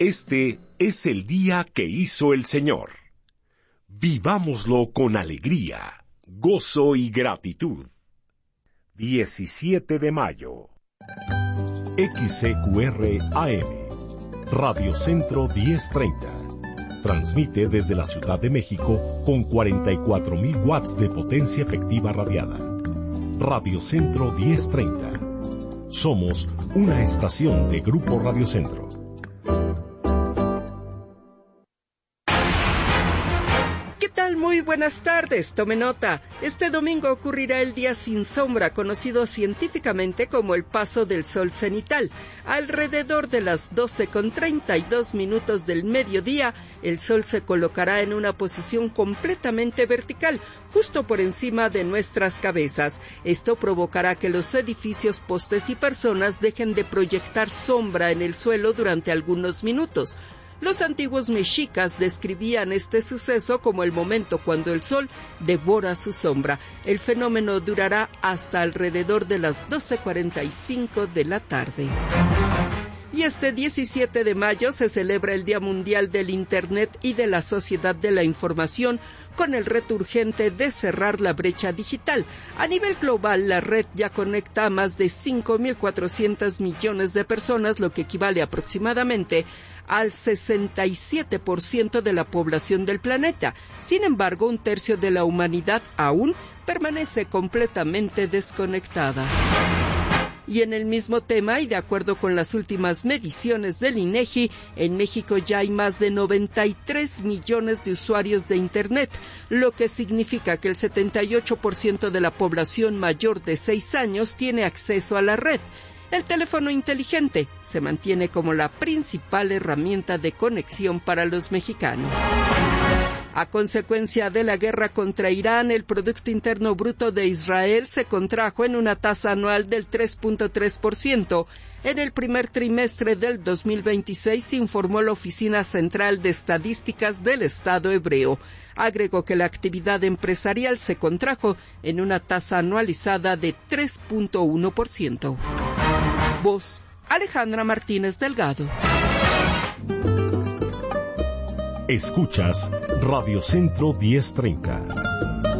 Este es el día que hizo el Señor. Vivámoslo con alegría, gozo y gratitud. 17 de mayo. XCQR AM, Radio Centro 1030. Transmite desde la Ciudad de México con 44,000 watts de potencia efectiva radiada. Radio Centro 1030. Somos una estación de Grupo Radio Centro. Muy buenas tardes, tome nota. Este domingo ocurrirá el día sin sombra, conocido científicamente como el paso del sol cenital. Alrededor de las 12:32 del mediodía, el sol se colocará en una posición completamente vertical, justo por encima de nuestras cabezas. Esto provocará que los edificios, postes y personas dejen de proyectar sombra en el suelo durante algunos minutos. Los antiguos mexicas describían este suceso como el momento cuando el sol devora su sombra. El fenómeno durará hasta alrededor de las 12:45 de la tarde. Y este 17 de mayo se celebra el Día Mundial del Internet y de la Sociedad de la Información, con el reto urgente de cerrar la brecha digital. A nivel global, la red ya conecta a más de 5.400 millones de personas, lo que equivale aproximadamente al 67% de la población del planeta. Sin embargo, un tercio de la humanidad aún permanece completamente desconectada. Y en el mismo tema, y de acuerdo con las últimas mediciones del INEGI, en México ya hay más de 93 millones de usuarios de Internet, lo que significa que el 78% de la población mayor de 6 años tiene acceso a la red. El teléfono inteligente se mantiene como la principal herramienta de conexión para los mexicanos. A consecuencia de la guerra contra Irán, el Producto Interno Bruto de Israel se contrajo en una tasa anual del 3.3%. En el primer trimestre del 2026, informó la Oficina Central de Estadísticas del Estado hebreo. Agregó que la actividad empresarial se contrajo en una tasa anualizada de 3.1%. Voz: Alejandra Martínez Delgado. Escuchas Radio Centro 1030.